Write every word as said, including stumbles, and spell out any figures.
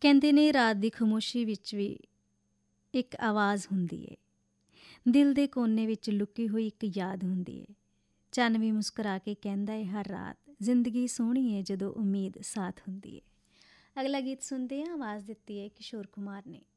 ਕਹਿੰਦੇ ਨੇ ਰਾਤ ਦੀ ਖਾਮੋਸ਼ੀ ਵਿੱਚ ਵੀ ਇੱਕ ਆਵਾਜ਼ ਹੁੰਦੀ ਏ, ਦਿਲ ਦੇ ਕੋਨੇ ਵਿੱਚ ਲੁਕੀ ਹੋਈ ਇੱਕ ਯਾਦ ਹੁੰਦੀ ਏ। ਚੰਨ ਵੀ ਮੁਸਕਰਾ ਕੇ ਕਹਿੰਦਾ ਏ ਹਰ ਰਾਤ, ਜ਼ਿੰਦਗੀ ਸੋਹਣੀ ਏ ਜਦੋਂ ਉਮੀਦ ਸਾਥ ਹੁੰਦੀ ਏ। ਅਗਲਾ ਗੀਤ ਸੁਣਦੇ ਹਾਂ, ਆਵਾਜ਼ ਦਿੱਤੀ ਹੈ ਕਿਸ਼ੋਰ ਕੁਮਾਰ ਨੇ।